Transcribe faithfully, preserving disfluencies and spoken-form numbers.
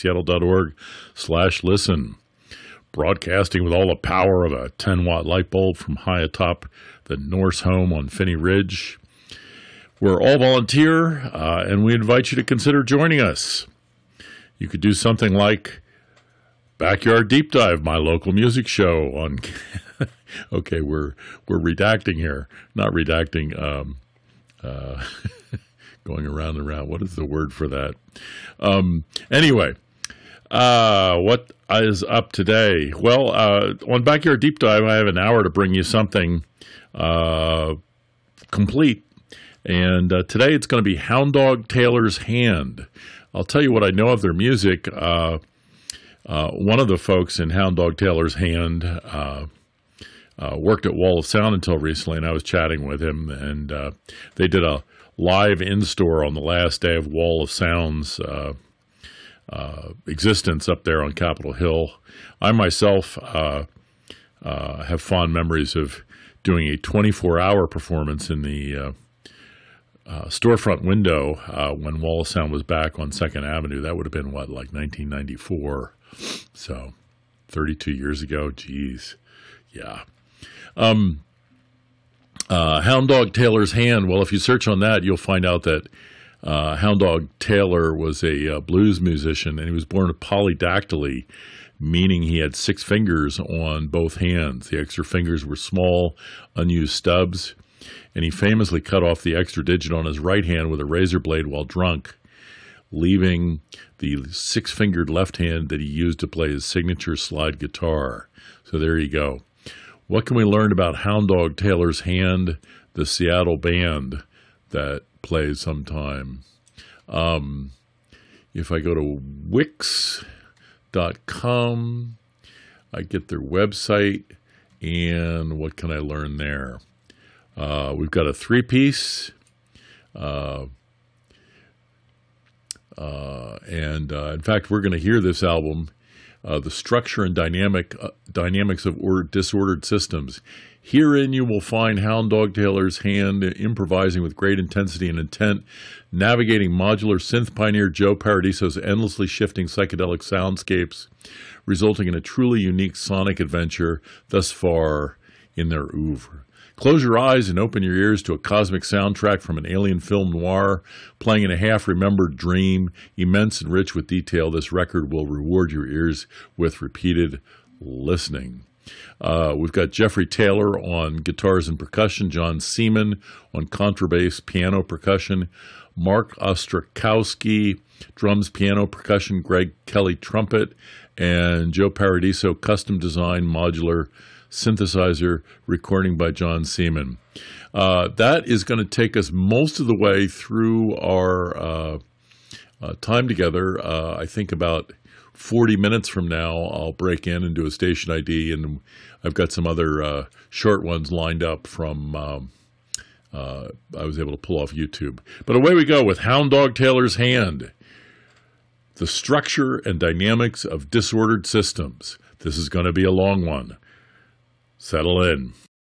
Seattle.org slash listen. Broadcasting with all the power of a ten-watt light bulb from high atop the Norse home on Phinney Ridge. We're all volunteer, uh, and we invite you to consider joining us. You could do something like Backyard Deep Dive, my local music show on... okay, we're we're redacting here. Not redacting, um, uh, going around and around. What is the word for that? Um, anyway, uh, what is up today? Well, uh, on Backyard Deep Dive, I have an hour to bring you something uh, complete. And uh, today it's going to be Hound Dog Taylor's Hand. I'll tell you what I know of their music. Uh, uh, one of the folks in Hound Dog Taylor's Hand uh, uh, worked at Wall of Sound until recently, and I was chatting with him. And uh, they did a live in-store on the last day of Wall of Sound's uh, uh, existence up there on Capitol Hill. I myself uh, uh, have fond memories of doing a twenty-four hour performance in the uh, uh, storefront window uh, when Wall of Sound was back on Second Avenue. That would have been, what, like nineteen ninety-four? So thirty-two years ago. Geez. Yeah. Um, uh, Hound Dog Taylor's Hand. Well, if you search on that, you'll find out that uh, Hound Dog Taylor was a uh, blues musician, and he was born with polydactyly, meaning he had six fingers on both hands. The extra fingers were small, unused stubs, and he famously cut off the extra digit on his right hand with a razor blade while drunk, leaving the six-fingered left hand that he used to play his signature slide guitar. So there you go. What can we learn about Hound Dog Taylor's Hand, the Seattle band that plays sometime? Um, if I go to Wix dot com, I get their website, and what can I learn there? Uh, we've got a three-piece, uh, uh, and uh, in fact, we're going to hear this album, uh, The Structure and Dynamic uh, Dynamics of Or- Disordered Systems. Herein you will find Hound Dog Taylor's Hand improvising with great intensity and intent, navigating modular synth pioneer Joe Paradiso's endlessly shifting psychedelic soundscapes, resulting in a truly unique sonic adventure thus far in their oeuvre. Close your eyes and open your ears to a cosmic soundtrack from an alien film noir, playing in a half-remembered dream, immense and rich with detail. This record will reward your ears with repeated listening. Uh, we've got Jeffrey Taylor on guitars and percussion, John Seaman on contrabass, piano, percussion, Mark Ostrakowski, drums, piano, percussion, Greg Kelly, trumpet, and Joe Paradiso, custom design, modular synthesizer, recording by John Seaman. Uh, that is going to take us most of the way through our uh, uh, time together. Uh, I think about forty minutes from now, I'll break in and do a station I D, and I've got some other uh, short ones lined up from um, uh, I was able to pull off YouTube. But away we go with Hound Dog Taylor's Hand, The Structure and Dynamics of Disordered Systems. This is going to be a long one. Settle in.